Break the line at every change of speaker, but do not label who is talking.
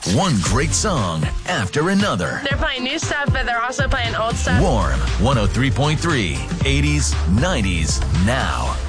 One great song after another.
They're playing new stuff, but they're also playing old stuff.
Warm 103.3, 80s, 90s, now.